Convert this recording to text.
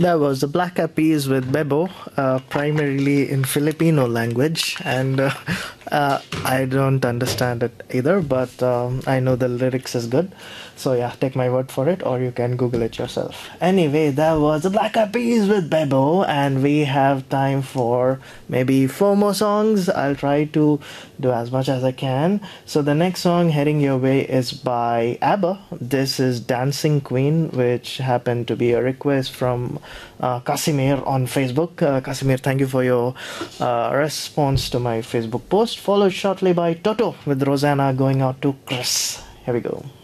That was the Black Eyed Peas with Bebo, primarily in Filipino language, and I don't understand it either, but I know the lyrics is good. So yeah, take my word for it, or you can Google it yourself. Anyway, that was the Black Eyed Peas with Bebo, and we have time for maybe four more songs. I'll try to do as much as I can. So the next song heading your way is by ABBA. This is Dancing Queen, which happened to be a request from Casimir on Facebook. Casimir, thank you for your response to my Facebook post. Followed shortly by Toto with Rosanna going out to Chris. Here we go.